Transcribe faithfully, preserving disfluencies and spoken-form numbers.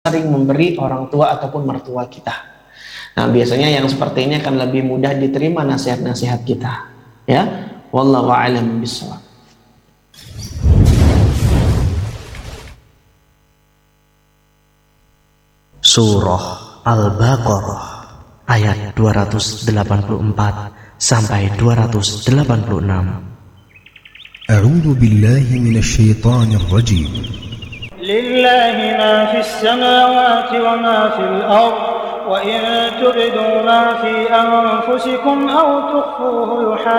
sering memberi orang tua ataupun mertua kita. Nah, biasanya yang seperti ini akan lebih mudah diterima nasihat-nasihat kita. Ya, wallahu a'lam bishawab. Surah Al-Baqarah ayat dua ratus delapan puluh empat sampai dua ratus delapan puluh enam. A'udzu billahi minasy syaithanir rajim. Lillahi ma fis samawati wa ma fil ardh wa in tubdu ma fi anfusikum aw tukhfuhu